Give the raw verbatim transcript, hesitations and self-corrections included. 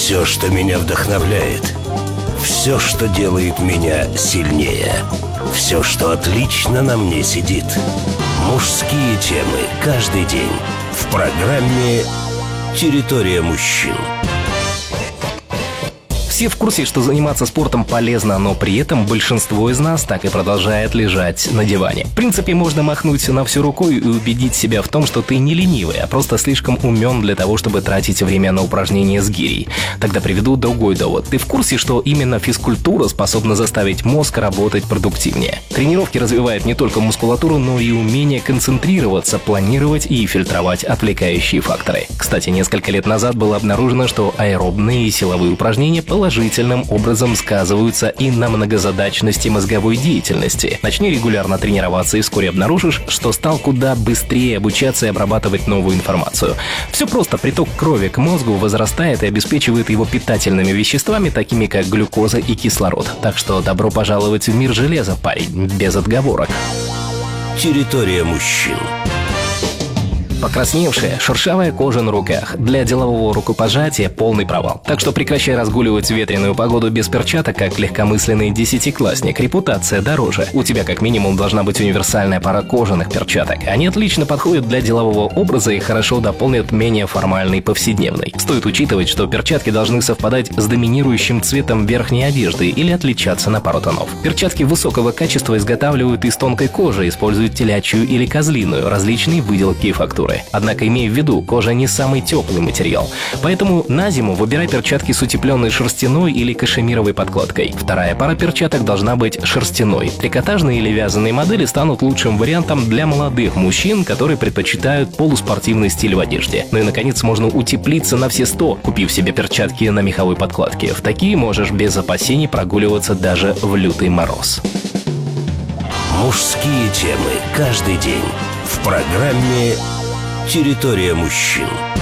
Все, что меня вдохновляет. Все, что делает меня сильнее. Все, что отлично на мне сидит. Мужские темы каждый день в программе «Территория мужчин». Все в курсе, что заниматься спортом полезно, но при этом большинство из нас так и продолжает лежать на диване. В принципе, можно махнуть на всю рукой и убедить себя в том, что ты не ленивый, а просто слишком умен для того, чтобы тратить время на упражнения с гирей. Тогда приведу другой довод. Ты в курсе, что именно физкультура способна заставить мозг работать продуктивнее? Тренировки развивают не только мускулатуру, но и умение концентрироваться, планировать и фильтровать отвлекающие факторы. Кстати, несколько лет назад было обнаружено, что аэробные и силовые упражнения положительным образом сказываются и на многозадачности мозговой деятельности. Начни регулярно тренироваться и вскоре обнаружишь, что стал куда быстрее обучаться и обрабатывать новую информацию. Все просто, приток крови к мозгу возрастает и обеспечивает его питательными веществами, такими как глюкоза и кислород. Так что добро пожаловать в мир железа, парень, без отговорок. Территория мужчин. Покрасневшая, шершавая кожа на руках. Для делового рукопожатия полный провал. Так что прекращай разгуливать в ветреную погоду без перчаток, как легкомысленный десятиклассник. Репутация дороже. У тебя как минимум должна быть универсальная пара кожаных перчаток. Они отлично подходят для делового образа и хорошо дополнят менее формальный повседневный. Стоит учитывать, что перчатки должны совпадать с доминирующим цветом верхней одежды или отличаться на пару тонов. Перчатки высокого качества изготавливают из тонкой кожи, используют телячью или козлиную, различные выделки и фактуры. Однако имей в виду, кожа не самый теплый материал. Поэтому на зиму выбирай перчатки с утепленной шерстяной или кашемировой подкладкой. Вторая пара перчаток должна быть шерстяной. Трикотажные или вязаные модели станут лучшим вариантом для молодых мужчин, которые предпочитают полуспортивный стиль в одежде. Ну и, наконец, можно утеплиться на все сто, купив себе перчатки на меховой подкладке. В такие можешь без опасений прогуливаться даже в лютый мороз. Мужские темы каждый день в программе «Территория мужчин».